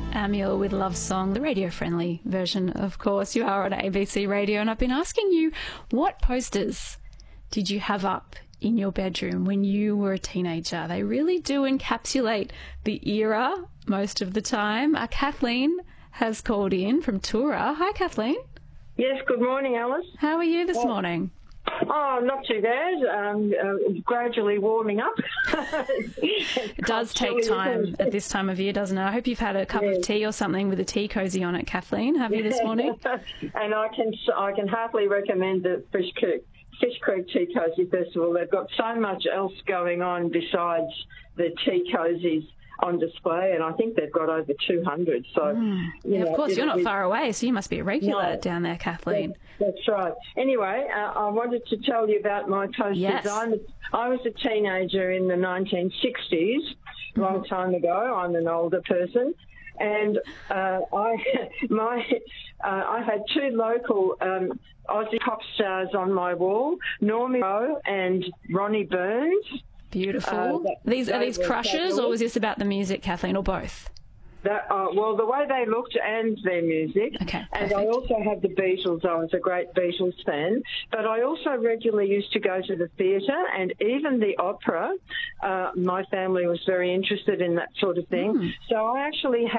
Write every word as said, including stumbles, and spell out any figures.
Amul with Love Song, the radio-friendly version, of course. You are on A B C Radio, and I've been asking you, what posters did you have up in your bedroom when you were a teenager? They really do encapsulate the era most of the time. Uh, Kathleen has called in from Tura. Hi, Kathleen. Yes, good morning, Alice. How are you this oh. morning? Oh, not too bad. Um, uh, gradually warming up. It does take time at this time of year, doesn't it? I hope you've had a cup yeah. of tea or something with a tea cozy on it, Kathleen. Have you this morning? And I can I can heartily recommend the Fish Creek, Fish Creek Tea Cozy Festival. They've got so much else going on besides the tea cozies on display, and I think they've got over two hundred. So, mm. you yeah, know, of course, it, you're not it, far away, so you must be a regular no, down there, Kathleen. That, that's right. Anyway, uh, I wanted to tell you about my posters. Yes. I'm, I was a teenager in the nineteen sixties, a long time ago. I'm an older person. And uh, I, my, uh, I had two local um, Aussie pop stars on my wall, Normie Rowe and Ronnie Burns. Beautiful. Uh, that, these are these crushes, or was this about the music, Kathleen, or both? That, uh, well, the way they looked and their music. Okay, and I also had the Beatles. I was a great Beatles fan. But I also regularly used to go to the theatre and even the opera. Uh, my family was very interested in that sort of thing. Mm. So I actually had